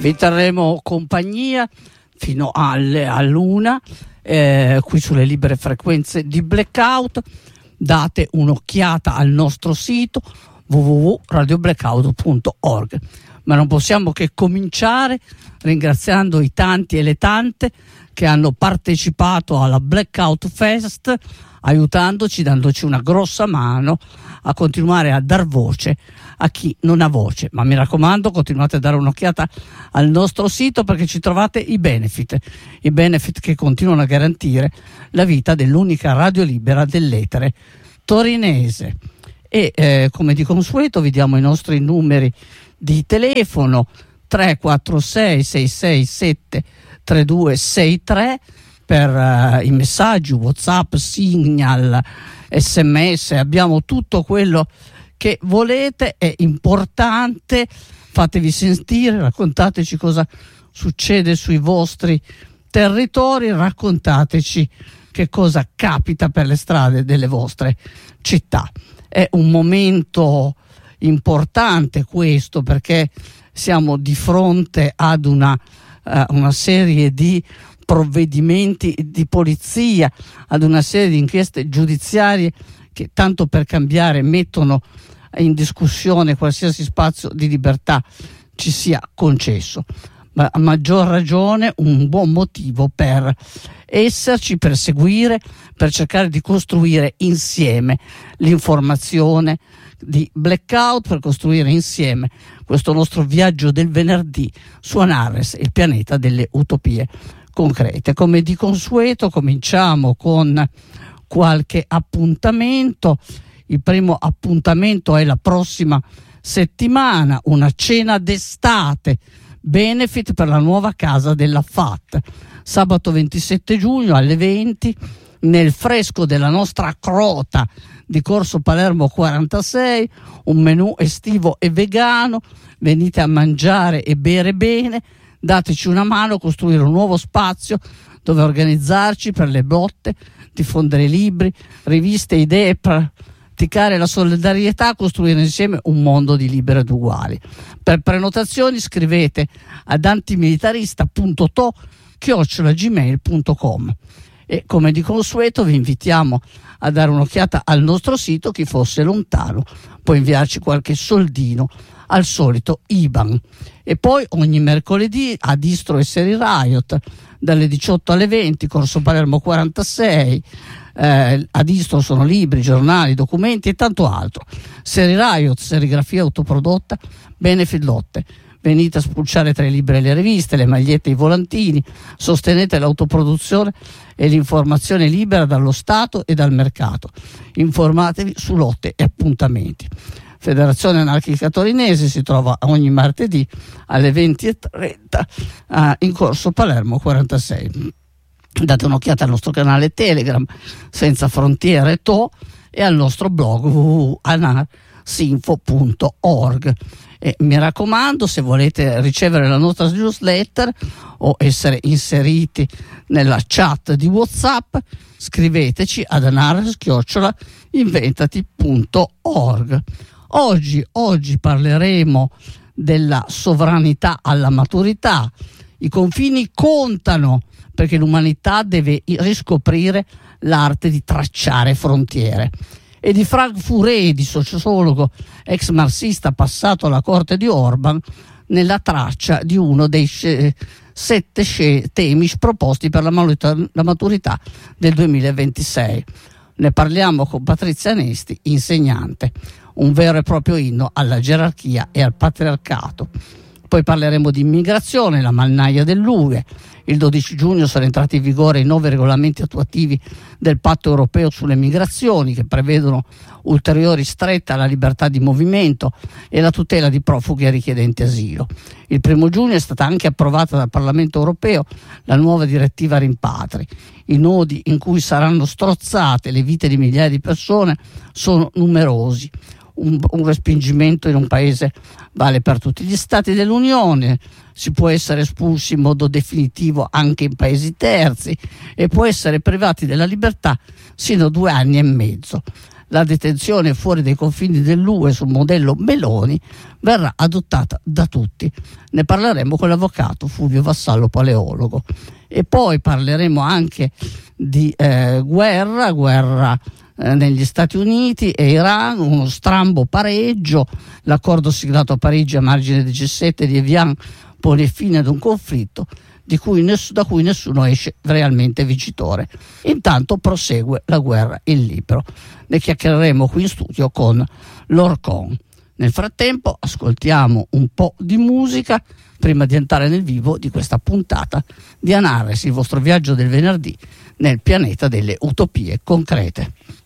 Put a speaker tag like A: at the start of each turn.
A: Vi terremo compagnia fino all'una qui sulle libere frequenze di Blackout. Date un'occhiata al nostro sito www.radioblackout.org. Ma non possiamo che cominciare ringraziando i tanti e le tante che hanno partecipato alla Blackout Fest, aiutandoci, dandoci una grossa mano a continuare a dar voce a chi non ha voce. Ma mi raccomando, continuate a dare un'occhiata al nostro sito, perché ci trovate i benefit che continuano a garantire la vita dell'unica radio libera dell'etere torinese. E come di consueto vi diamo i nostri numeri di telefono: 346 667 3263 per i messaggi WhatsApp, Signal, SMS. Abbiamo tutto quello che volete, è importante, fatevi sentire, raccontateci cosa succede sui vostri territori, raccontateci che cosa capita per le strade delle vostre città. È un momento importante questo, perché siamo di fronte ad una serie di provvedimenti di polizia, ad una serie di inchieste giudiziarie che, tanto per cambiare, mettono in discussione qualsiasi spazio di libertà ci sia concesso. Ma a maggior ragione un buon motivo per esserci, per seguire, per cercare di costruire insieme l'informazione di Blackout, per costruire insieme questo nostro viaggio del venerdì su Anares, il pianeta delle utopie concrete. Come di consueto cominciamo con qualche appuntamento. Il primo appuntamento è la prossima settimana, una cena d'estate benefit per la nuova casa della FAT, sabato 27 giugno alle 20 nel fresco della nostra crota di Corso Palermo 46, un menù estivo e vegano. Venite a mangiare e bere bene, dateci una mano a costruire un nuovo spazio dove organizzarci per le botte, diffondere libri, riviste, idee, praticare la solidarietà, costruire insieme un mondo di liberi ed uguali. Per prenotazioni scrivete ad antimilitarista.to@gmail.com. E come di consueto vi invitiamo a dare un'occhiata al nostro sito. Chi fosse lontano può inviarci qualche soldino al solito IBAN. E poi ogni mercoledì a Distro e Seri Riot dalle 18 alle 20, Corso Palermo 46. A Distro sono libri, giornali, documenti e tanto altro. Seri Riot, serigrafia autoprodotta, benefit lotte. Venite a spulciare tra i libri e le riviste, le magliette e i volantini. Sostenete l'autoproduzione e l'informazione libera dallo Stato e dal mercato. Informatevi su lotte e appuntamenti. Federazione Anarchica Torinese si trova ogni martedì alle 20:30 in Corso Palermo 46. Date un'occhiata al nostro canale Telegram Senza Frontiere To e al nostro blog www.anarsinfo.org. E mi raccomando, se volete ricevere la nostra newsletter o essere inseriti nella chat di WhatsApp, scriveteci ad anar@inventati.org. Oggi parleremo della sovranità alla maturità. I confini contano, perché l'umanità deve riscoprire l'arte di tracciare frontiere. E di Frank Furedi, sociologo ex marxista passato alla corte di Orban, nella traccia di uno dei 7 temi proposti per la maturità del 2026. Ne parliamo con Patrizia Nesti, insegnante, un vero e proprio inno alla gerarchia e al patriarcato. Poi parleremo di immigrazione, la mannaia dell'UE. Il 12 giugno sono entrati in vigore i 9 regolamenti attuativi del Patto europeo sulle migrazioni, che prevedono ulteriori strette alla libertà di movimento e la tutela di profughi e richiedenti asilo. Il 1 giugno è stata anche approvata dal Parlamento europeo la nuova direttiva rimpatri. I nodi in cui saranno strozzate le vite di migliaia di persone sono numerosi. Un respingimento in un paese vale per tutti gli stati dell'Unione, si può essere espulsi in modo definitivo anche in paesi terzi e può essere privati della libertà sino a 2 anni e mezzo. la detenzione fuori dai confini dell'UE sul modello Meloni verrà adottata da tutti. Ne parleremo con l'avvocato Fulvio Vassallo, paleologo. E poi parleremo anche di guerra negli Stati Uniti e Iran, uno strambo pareggio. L'accordo siglato a Parigi a margine del G7 di Evian pone fine ad un conflitto da cui nessuno esce realmente vincitore. Intanto prosegue la guerra in Libro. Ne chiacchiereremo qui in studio con l'Orcon. Nel frattempo ascoltiamo un po' di musica prima di entrare nel vivo di questa puntata di Anares, il vostro viaggio del venerdì nel pianeta delle utopie concrete.